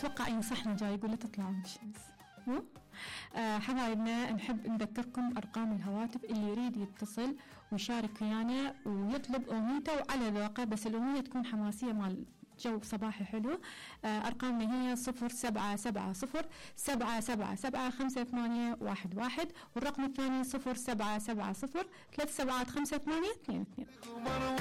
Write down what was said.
أتوقع ينصحنا جاي يقول لا تطلعوا من الشمس. حبايبنا نحب نذكركم أرقام الهواتف اللي يريد يتصل ويشارك ويانا ويطلب أغنيته وعلى ذوقه، بس الأغنية تكون حماسية مال جو صباحي حلو. أرقامنا هي 0770-777-5811، والرقم الثاني 0770-375-822.